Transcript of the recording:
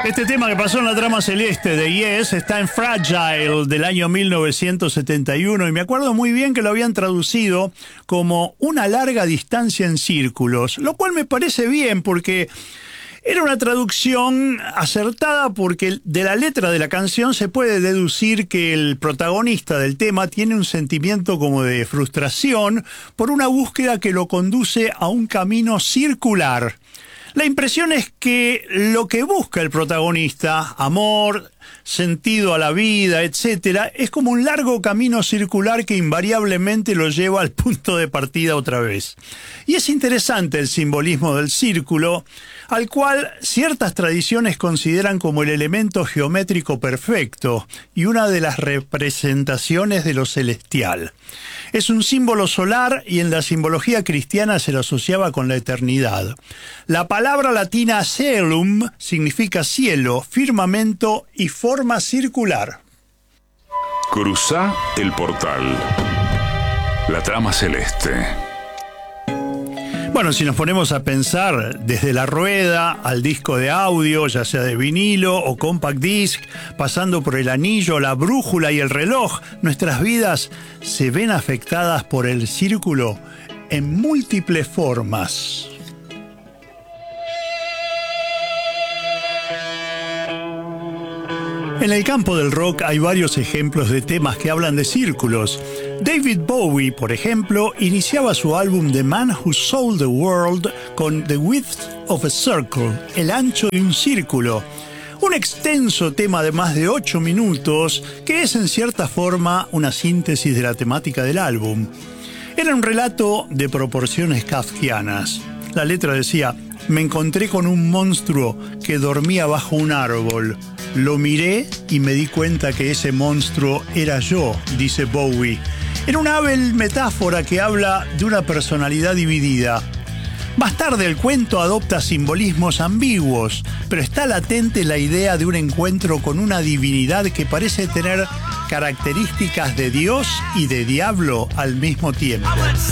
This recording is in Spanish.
Este tema que pasó en la trama celeste de Yes está en Fragile del año 1971 y me acuerdo muy bien que lo habían traducido como una larga distancia en círculos, lo cual me parece bien porque era una traducción acertada porque de la letra de la canción se puede deducir que el protagonista del tema tiene un sentimiento como de frustración por una búsqueda que lo conduce a un camino circular. La impresión es que lo que busca el protagonista, amor, sentido a la vida, etcétera, es como un largo camino circular que invariablemente lo lleva al punto de partida otra vez. Y es interesante el simbolismo del círculo, al cual ciertas tradiciones consideran como el elemento geométrico perfecto y una de las representaciones de lo celestial. Es un símbolo solar y en la simbología cristiana se lo asociaba con la eternidad. La palabra latina caelum significa cielo, firmamento y forma circular. Cruzá el portal. La trama celeste. Bueno, si nos ponemos a pensar desde la rueda al disco de audio, ya sea de vinilo o compact disc, pasando por el anillo, la brújula y el reloj, nuestras vidas se ven afectadas por el círculo en múltiples formas. En el campo del rock hay varios ejemplos de temas que hablan de círculos. David Bowie, por ejemplo, iniciaba su álbum The Man Who Sold the World con The Width of a Circle, el ancho de un círculo. Un extenso tema de más de 8 minutos que es en cierta forma una síntesis de la temática del álbum. Era un relato de proporciones kafkianas. La letra decía: me encontré con un monstruo que dormía bajo un árbol. Lo miré y me di cuenta que ese monstruo era yo, dice Bowie. Era una hábil metáfora que habla de una personalidad dividida. Más tarde el cuento adopta simbolismos ambiguos, pero está latente la idea de un encuentro con una divinidad que parece tener características de Dios y de diablo al mismo tiempo.